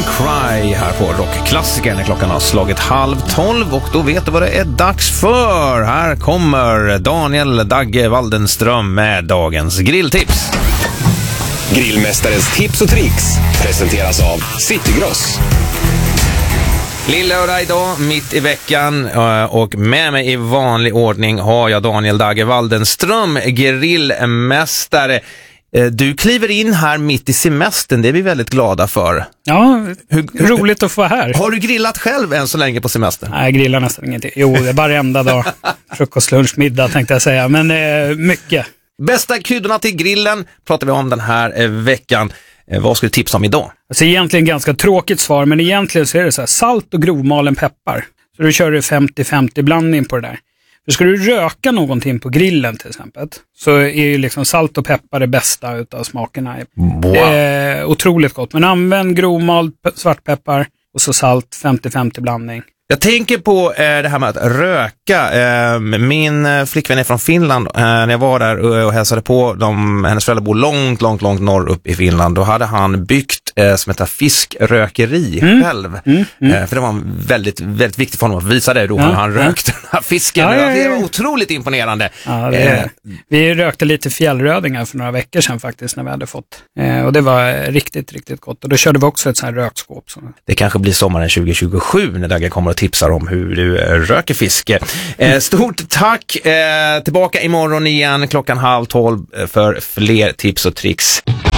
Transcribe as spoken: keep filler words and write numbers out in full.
Cry här på Rockklassikern när klockan har slagit halv tolv och då vet du vad det är dags för. Här kommer Daniel Dagge Waldenström med dagens grilltips. Grillmästarens tips och tricks presenteras av Citygross. Lillördag idag, mitt i veckan, och med mig i vanlig ordning har jag Daniel Dagge Waldenström, grillmästare. Du kliver in här mitt i semestern, det är vi väldigt glada för. Ja, hur, roligt att få vara här. Har du grillat själv än så länge på semestern? Nej, jag grillar nästan ingenting. Jo, det är varenda dag. Frukost, lunch, middag tänkte jag säga, men eh, mycket. Bästa kryddorna till grillen pratar vi om den här eh, veckan. Eh, vad ska du tipsa om idag? Alltså egentligen ganska tråkigt svar, men egentligen så är det så här, salt och grovmalen peppar. Så du kör femtio femtio blandning på det där. För ska du röka någonting på grillen till exempel, så är ju liksom salt och peppar det bästa utav smakerna. Wow. Det är otroligt gott. Men använd grovmald svartpeppar och så salt femtio femtio blandning. Jag tänker på eh, det här med att röka. Eh, min eh, flickvän är från Finland. Eh, när jag var där och, och hälsade på dem, hennes föräldrar bor långt, långt, långt norr upp i Finland. Då hade han byggt eh, som heter fiskrökeri mm. själv. Mm. Mm. Eh, för det var en väldigt, väldigt viktigt för honom att visa det då ja, han, han rökte ja. den här fisken. Ja, ja, ja. Det var otroligt imponerande. Ja, det, eh, vi rökte lite fjällrödingar för några veckor sedan faktiskt när vi hade fått. Eh, och det var riktigt, riktigt gott. Och då körde vi också ett sånt här rökskåp. Så. Det kanske blir sommaren tjugo tjugosju när Dagge kommer att tipsar om hur du röker fiske. Eh, stort tack. Eh, tillbaka imorgon igen klockan halv tolv för fler tips och tricks.